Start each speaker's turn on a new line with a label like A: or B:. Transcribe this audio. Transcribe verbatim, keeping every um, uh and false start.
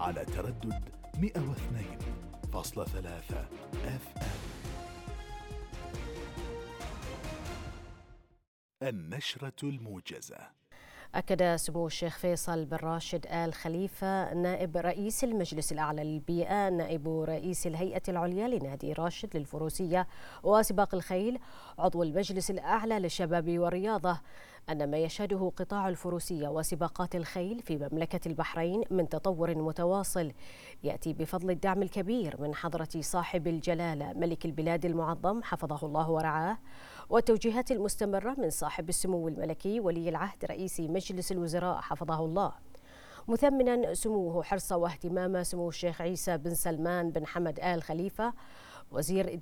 A: على تردد مئة واثنين فاصلة ثلاثة اف ام. النشرة الموجزة.
B: أكد سمو الشيخ فيصل بن راشد آل خليفة نائب رئيس المجلس الأعلى للبيئة نائب رئيس الهيئة العليا لنادي راشد للفروسية وسباق الخيل عضو المجلس الأعلى للشباب والرياضة أن ما يشهده قطاع الفروسية وسباقات الخيل في مملكة البحرين من تطور متواصل يأتي بفضل الدعم الكبير من حضرة صاحب الجلالة ملك البلاد المعظم حفظه الله ورعاه، والتوجيهات المستمرة من صاحب السمو الملكي ولي العهد رئيس مجلس الوزراء حفظه الله، مثمنا سموه حرص واهتمام سمو الشيخ عيسى بن سلمان بن حمد آل خليفة وزير